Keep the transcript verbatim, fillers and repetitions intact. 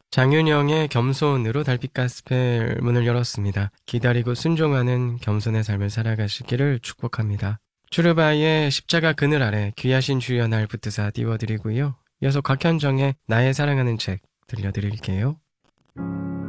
장윤영의 겸손으로 달빛 가스펠 문을 열었습니다. 기다리고 순종하는 겸손의 삶을 살아가시기를 축복합니다. 추르바의 십자가 그늘 아래 귀하신 주여 날 붙드사 띄워드리고요. 이어서 곽현정의 나의 사랑하는 책 들려드릴게요.